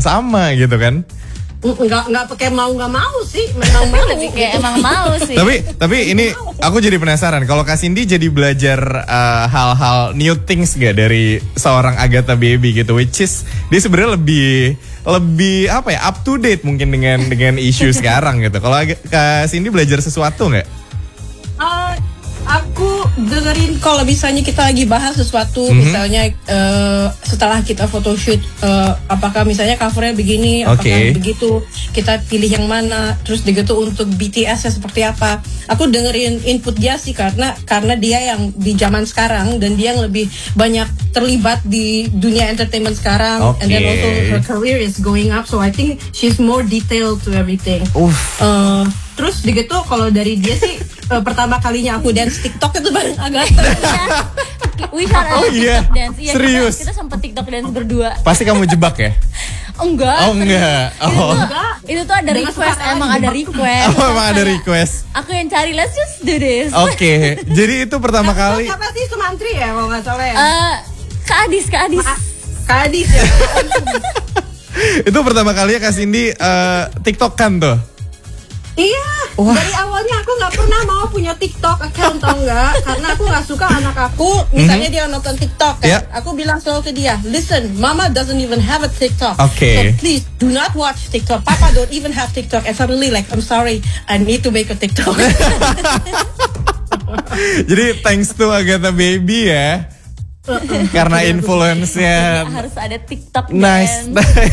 sama gitu kan. Nggak pakai mau nggak mau sih, memang mau Lebih kayak emang mau sih. Tapi ini aku jadi penasaran kalau Kak Cindy jadi belajar hal-hal new things gak dari seorang Agatha Baby gitu, which is dia sebenarnya lebih apa ya, up to date mungkin dengan isu sekarang gitu. Kalau Kak Cindy belajar sesuatu nggak? Aku dengerin kalau misalnya kita lagi bahas sesuatu, misalnya setelah kita photoshoot, apakah misalnya covernya begini, apakah begitu, kita pilih yang mana, terus begitu untuk BTS-nya seperti apa. Aku dengerin input dia sih karena dia yang di zaman sekarang dan dia yang lebih banyak terlibat di dunia entertainment sekarang, and then also her career is going up, so I think she's more detailed to everything. Terus begitu kalau dari dia sih pertama kalinya aku dance TikTok itu bareng Agatha. We had a TikTok dance. Iya, serius? Kita sempat TikTok dance berdua. Pasti kamu jebak ya? Enggak. Oh enggak. Itu tuh ada request, emang ada request. Oh emang ada request. Aku yang cari, let's just do this. Oke. Jadi itu pertama kali. Siapa sih, Sumantri ya kalau nggak salah ya? Kak Adis. Kak Adis ya. Itu pertama kali ya Kak Cindy TikTokan tuh. Iya, dari awalnya aku nggak pernah mau punya TikTok account, tau nggak? Karena aku nggak suka anak aku, misalnya dia nonton TikTok kan, aku bilang selalu ke dia, listen, Mama doesn't even have a TikTok, so please do not watch TikTok. Papa don't even have TikTok, and suddenly like, I'm sorry, I need to make a TikTok. Jadi thanks to Agatha Baby ya, karena influence-nya harus ada TikTok. Nice.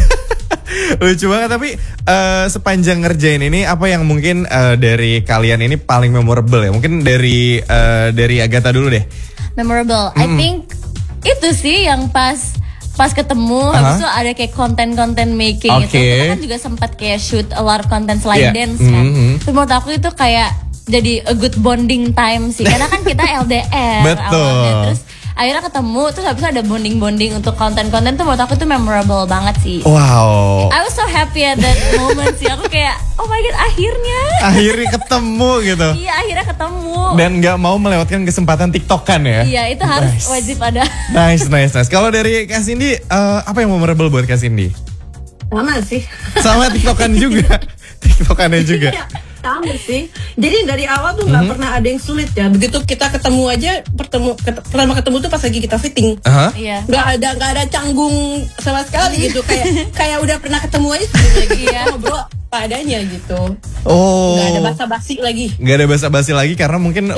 Lucu banget. Tapi sepanjang ngerjain ini apa yang mungkin dari kalian ini paling memorable ya? Mungkin dari Agatha dulu deh. Memorable, I think itu sih yang pas ketemu, habis itu ada kayak konten making gitu. Kita kan juga sempat kayak shoot a lot of content selain dance kan. Terus menurut aku itu kayak jadi a good bonding time sih, karena kan kita LDR. Betul. Awalnya. Terus akhirnya ketemu, terus habis itu ada bonding untuk konten tuh menurut aku tuh memorable banget sih. Wow. I was so happy at that moment sih. Aku kayak, oh my god, akhirnya ketemu gitu. Iya, akhirnya ketemu. Dan nggak mau melewatkan kesempatan TikTokan ya. Iya, itu harus wajib ada. Nice. Kalau dari Kak Cindy, apa yang memorable buat Kak Cindy? Sama sih. Sama TikTokan juga. TikTokannya juga. Sama sih. Jadi dari awal tuh nggak pernah ada yang sulit ya. Begitu kita ketemu aja, pertama ketemu tuh pas lagi kita fitting. Iya. Nggak ada canggung sama sekali gitu. Kayak udah pernah ketemu aja lagi. Ngobrol apa adanya gitu. Nggak ada basa-basi lagi. Nggak ada basa-basi lagi karena mungkin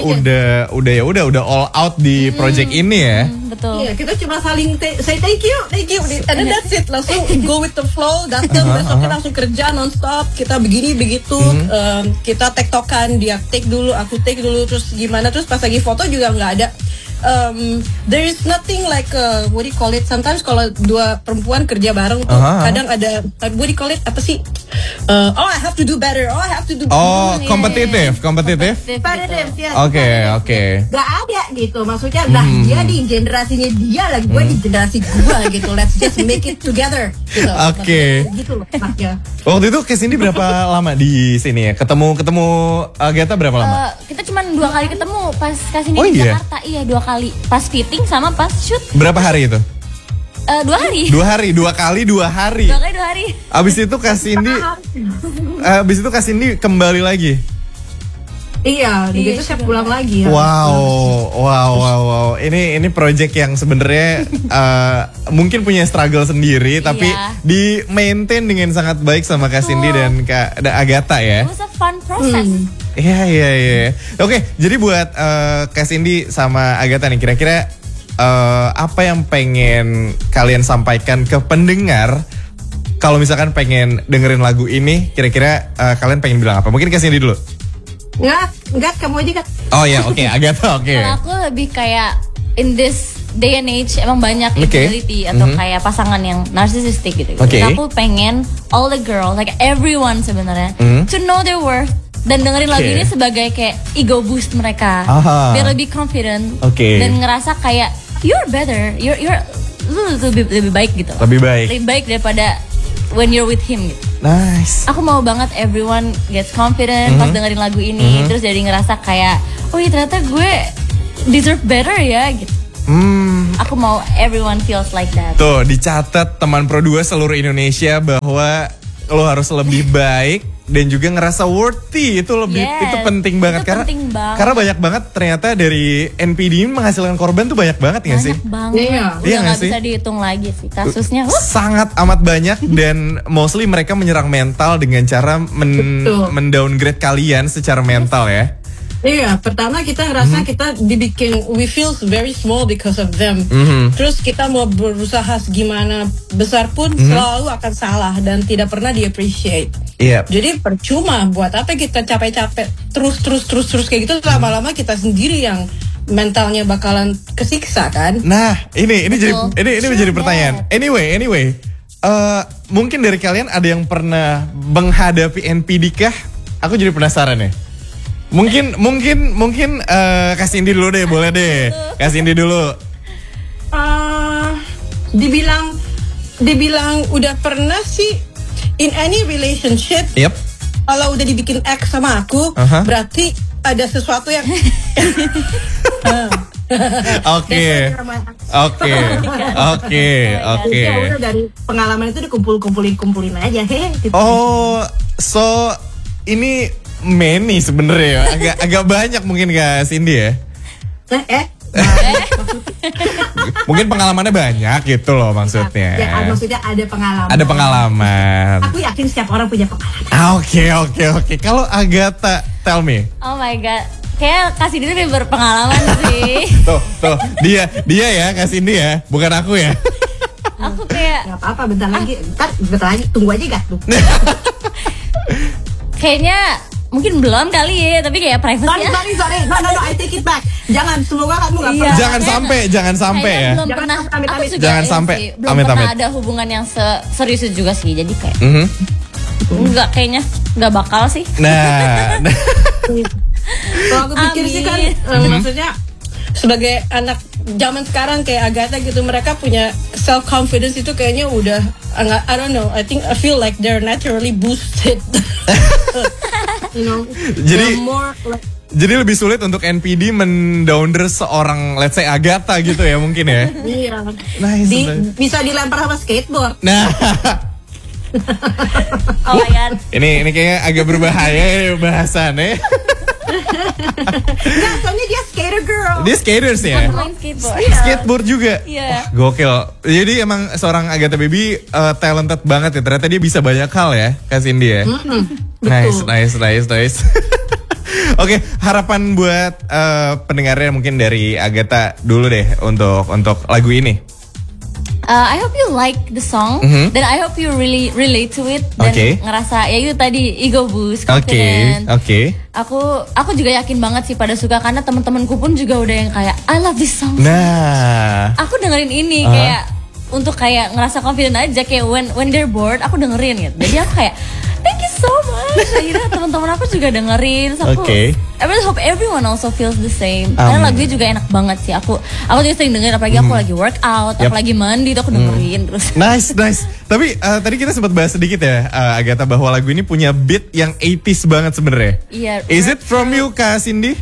udah all out di project ini ya. Betul. Iya, kita cuma saling say thank you, and then that's it. Langsung go with the flow, datang besoknya langsung kerja nonstop. Kita begini begitu, kita tektokan, dia take dulu, aku take dulu, terus gimana, terus pas lagi foto juga nggak ada. There is nothing like what do you call it? Sometimes kalau dua perempuan kerja bareng tuh kadang ada what do you call it? Apa sih? I have to do better. I have to do. Kompetitif. Yes. Oke. Gak ada gitu. Maksudnya dia di generasinya dia lagi, gue di generasi gue gitu. Let's just make it together. Gitu. Gitu loh maknya. Waktu itu Kak Cindy berapa lama di sini ya? Ketemu Agatha berapa lama? Kita cuma 2 kali ketemu pas Cindy di Jakarta. Iya, 2 kali. Pas fitting sama pas shoot. Berapa hari itu? 2 hari. 2 hari, 2 kali 2 hari. 2 kali 2 hari. Abis itu Kak Cindy kembali lagi. Iya, gitu saya pulang lagi. Wow. Ini project yang sebenarnya mungkin punya struggle sendiri, tapi di maintain dengan sangat baik sama Kak Cindy dan Kak Agatha ya. It was a fun process. Iya. Oke, jadi buat Kak Cindy sama Agatha nih, kira-kira apa yang pengen kalian sampaikan ke pendengar? Kalau misalkan pengen dengerin lagu ini, kira-kira kalian pengen bilang apa? Mungkin Kak Cindy dulu. Enggak, kamu aja kan. Oh ya, oke, Agatha, oke. Kalau aku lebih kayak in this day and age emang banyak infidelity atau kayak pasangan yang narsisistik gitu. Aku pengen all the girls, like everyone sebenarnya, to know their worth dan dengerin lagu ini sebagai kayak ego boost mereka, biar lebih confident dan ngerasa kayak you're better, lu lebih baik gitu. Lebih baik daripada when you're with him gitu. Nice. Aku mau banget everyone gets confident pas dengerin lagu ini, terus jadi ngerasa kayak, oh iya ternyata gue deserve better ya gitu. Aku mau everyone feels like that. Tuh, dicatat teman Pro 2 seluruh Indonesia bahwa lo harus lebih baik dan juga ngerasa worthy. Itu lebih itu penting banget itu karena banyak banget ternyata dari NPD ini menghasilkan korban tuh banyak banget nggak sih? Banyak banget. Udah nggak bisa dihitung lagi sih kasusnya. Sangat amat banyak dan mostly mereka menyerang mental dengan cara mendowngrade kalian secara mental ya. Iya, pertama kita ngerasa kita dibikin, we feel very small because of them. Terus kita mau berusaha segimana besar pun selalu akan salah dan tidak pernah di-appreciate. Jadi percuma, buat apa kita capek-capek terus kayak gitu, lama-lama kita sendiri yang mentalnya bakalan kesiksa kan. Nah, ini menjadi pertanyaan. Anyway, mungkin dari kalian ada yang pernah menghadapi NPD kah? Aku jadi penasaran ya. Mungkin kasih Indi dulu deh, boleh deh. Kasih Indi dulu. Dibilang udah pernah sih in any relationship. Yep. Kalau udah dibikin X sama aku, berarti ada sesuatu yang Oke. Ya udah dari pengalaman itu dikumpulin aja gitu. Oh, so ini many sebenarnya agak banyak mungkin Kak Cindy ya. Mungkin pengalamannya banyak gitu loh maksudnya. Ya, maksudnya ada pengalaman. Ada pengalaman. Aku yakin setiap orang punya pengalaman. Oke. Kalau Agatha, tell me. Oh my god. Kayak Kak Cindy lebih berpengalaman sih. Tuh, dia ya Kak Cindy ya, bukan aku ya. Aku kayak nggak apa-apa, bentar lagi tunggu aja gak tuh. Kayaknya mungkin belum kali ya, tapi kayak privacy. Sorry. No, I take it back. Jangan, semoga kamu nggak pernah. Jangan sampai ya. Belum pernah. Aku juga jangan sampai. Belum pernah ada hubungan yang serius juga sih. Jadi kayak enggak, kayaknya nggak bakal sih. Nah. Kalau aku pikir sih kan, maksudnya sebagai anak zaman sekarang kayak Agatha gitu, mereka punya self confidence itu kayaknya udah, I don't know, I feel like they're naturally boosted. You know, jadi lebih sulit untuk NPD mendowner seorang, let's say Agatha gitu ya mungkin ya. Iya. Bisa dilempar sama skateboard. Nah. Oh my god. Ini kayaknya agak berbahaya ya bahasannya. Enggak, soalnya dia skater girl. Dia skaters ya? Skateboard juga? Iya. Gokil. Jadi emang seorang Agatha Baby talented banget ya. Ternyata dia bisa banyak hal ya, Kak Cindy ya. Nice. Oke, harapan buat pendengarnya mungkin dari Agatha dulu deh untuk lagu ini. I hope you like the song dan I hope you really relate to it dan ngerasa ya itu tadi ego boost, confident. Aku juga yakin banget sih pada suka karena teman-temanku pun juga udah yang kayak I love this song. Nah, aku dengerin ini kayak untuk kayak ngerasa confident aja, kayak when they're bored aku dengerin gitu. Jadi aku kayak thank you so much. Akhirnya teman-teman aku juga dengerin. So I really hope everyone also feels the same. Karena lagunya juga enak banget sih. Aku juga sering dengerin, apalagi aku lagi workout, aku lagi mandi tuh aku dengerin terus. Nice. Tapi tadi kita sempat bahas sedikit ya, Agatha, bahwa lagu ini punya beat yang 80s banget sebenarnya. Iya. Is it from you, Kak Cindy?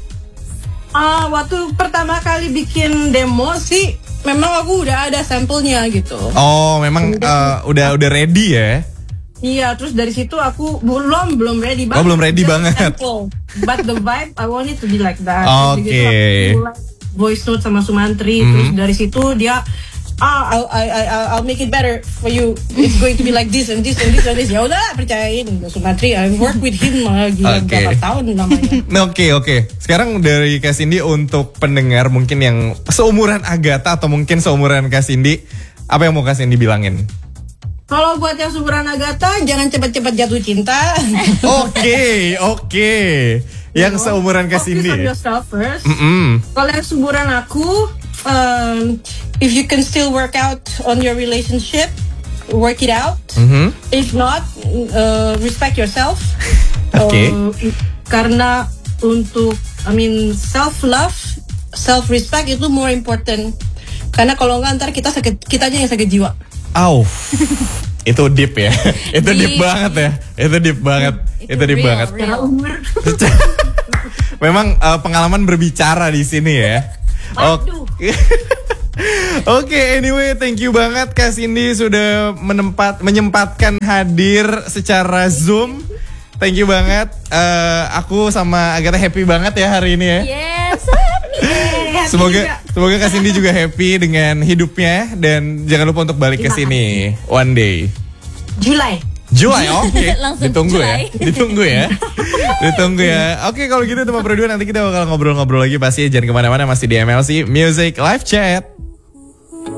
Waktu pertama kali bikin demo sih, memang aku udah ada sampelnya gitu. Oh, memang udah ready ya? Iya, terus dari situ aku belum ready banget. Oh, belum ready banget. Sample. But the vibe, I want it to be like that. Oke. Voice note sama Sumantri, terus dari situ dia, I'll make it better for you. It's going to be like this and this and this and this. Ya udah, percayain Sumantri. I work with him lagi berapa tahun namanya. Oke. Sekarang dari Kak Cindy untuk pendengar mungkin yang seumuran Agatha atau mungkin seumuran Kak Cindy, apa yang mau Kak Cindy bilangin? Kalau buat yang seumuran Agatha, jangan cepat-cepat jatuh cinta. Oke. Yang seumuran Kak Cindy. Focus on yourself first. Kalau yang seumuran aku, if you can still work out on your relationship, work it out. If not, respect yourself. Karena untuk, self-love, self-respect itu more important. Karena kalau nggak ntar kitanya yang sakit jiwa. Itu deep ya. Itu deep banget ya. Itu deep banget. Memang pengalaman berbicara di sini ya. Oke, anyway, thank you banget Kak Cindy sudah menyempatkan hadir secara Zoom. Thank you banget. Aku sama Agatha happy banget ya hari ini ya. Yes, happy. Semoga Kak Cindy juga happy dengan hidupnya dan jangan lupa untuk balik ke sini one day. Julai, oke. Ditunggu Julai. ya. Oke, kalau gitu teman berdua nanti kita bakal ngobrol-ngobrol lagi pasti. Jangan kemana-mana, masih di MLC Music Live Chat.